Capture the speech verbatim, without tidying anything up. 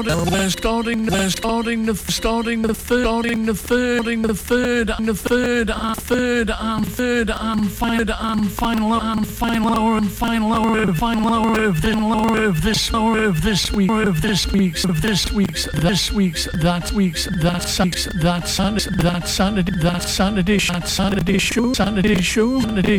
We're starting, we're starting the, starting the third, starting the third, the third, and the third, and third, and third, and final, and final, and final hour, and final hour, final hour of this, hour of this, hour of this week, of this week's, of this week's, this week's, that week's, that week's, that Saturday, that Saturday, that Saturday, that Saturday show, Saturday show, Saturday